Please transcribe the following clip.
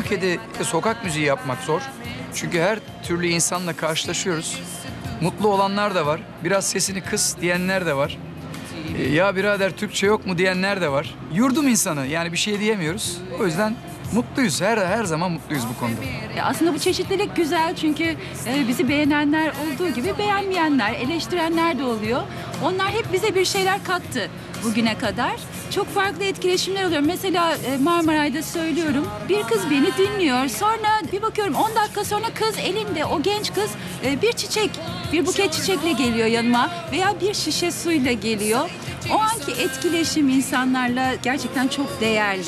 ülkede sokak müziği yapmak zor. Çünkü her türlü insanla karşılaşıyoruz. Mutlu olanlar da var. Biraz sesini kıs diyenler de var. Ya birader Türkçe yok mu diyenler de var. Yurdum insanı, yani bir şey diyemiyoruz. O yüzden mutluyuz. Her zaman mutluyuz bu konuda. Aslında bu çeşitlilik güzel çünkü bizi beğenenler olduğu gibi beğenmeyenler, eleştirenler de oluyor. Onlar hep bize bir şeyler kattı bugüne kadar. Çok farklı etkileşimler oluyor. Mesela Marmaray'da söylüyorum. Bir kız beni dinliyor. Sonra bir bakıyorum 10 dakika sonra kız elinde, o genç kız bir çiçek, bir buket çiçekle geliyor yanıma veya bir şişe suyla geliyor. O anki etkileşim insanlarla gerçekten çok değerli.